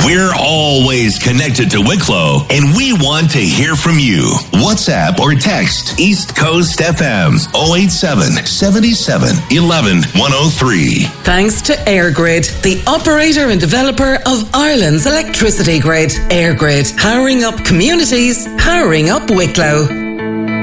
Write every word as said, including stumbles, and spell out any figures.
We're always connected to Wicklow, and we want to hear from you. WhatsApp or text East Coast F M oh eight seven, seven seven, one one, one oh three. Thanks to EirGrid, the operator and developer of Ireland's electricity grid. EirGrid, powering up communities, powering up Wicklow.